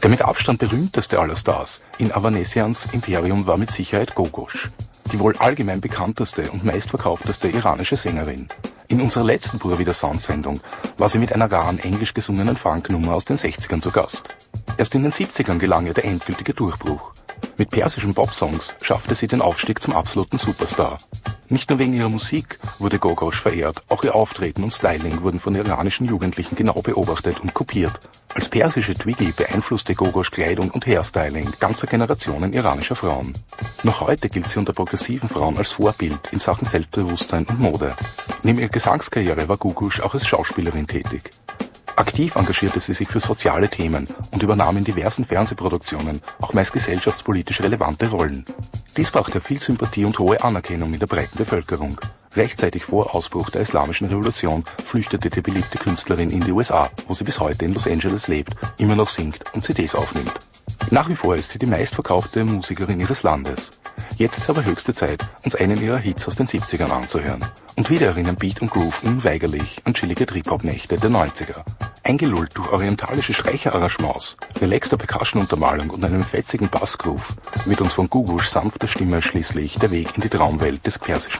Der mit Abstand berühmteste aller Stars in Avanesians Imperium war mit Sicherheit Gogosch, die wohl allgemein bekannteste und meistverkaufteste iranische Sängerin. In unserer letzten Pura Vida Sound-Sendung war sie mit einer raren englisch gesungenen Funknummer aus den 60ern zu Gast. Erst in den 70ern gelang ihr der endgültige Durchbruch. Mit persischen Popsongs schaffte sie den Aufstieg zum absoluten Superstar. Nicht nur wegen ihrer Musik wurde Gogosch verehrt, auch ihr Auftreten und Styling wurden von iranischen Jugendlichen genau beobachtet und kopiert. Als persische Twiggy beeinflusste Gogosch Kleidung und Hairstyling ganzer Generationen iranischer Frauen. Noch heute gilt sie unter progressiven Frauen als Vorbild in Sachen Selbstbewusstsein und Mode. Neben ihrer Gesangskarriere war Gogosch auch als Schauspielerin tätig. Aktiv engagierte sie sich für soziale Themen und übernahm in diversen Fernsehproduktionen auch meist gesellschaftspolitisch relevante Rollen. Dies brachte viel Sympathie und hohe Anerkennung in der breiten Bevölkerung. Rechtzeitig vor Ausbruch der Islamischen Revolution flüchtete die beliebte Künstlerin in die USA, wo sie bis heute in Los Angeles lebt, immer noch singt und CDs aufnimmt. Nach wie vor ist sie die meistverkaufte Musikerin ihres Landes. Jetzt ist aber höchste Zeit, uns einen ihrer Hits aus den 70ern anzuhören. Und wieder erinnern Beat und Groove unweigerlich an chillige Trip-Hop-Nächte der 90er. Eingelullt durch orientalische Streicherarrangements, relaxter Percussion-Untermalung und einem fetzigen Bassgroove wird uns von Gogoschs sanfter Stimme schließlich der Weg in die Traumwelt des persischen